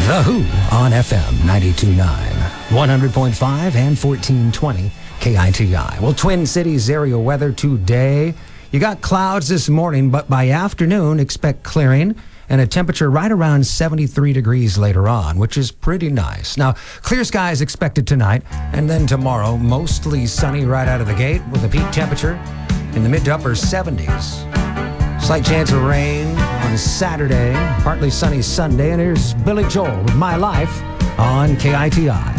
The Who on FM 92.9, 100.5 and 1420 KITI. Well, Twin Cities area weather today. You got clouds this morning, but by afternoon, expect clearing and a temperature right around 73 degrees later on, which is pretty nice. Now, clear skies expected tonight, and then tomorrow, mostly sunny right out of the gate with a peak temperature in the mid to upper 70s. Slight chance of rain on Saturday, partly sunny Sunday, and here's Billy Joel with My Life on KITI.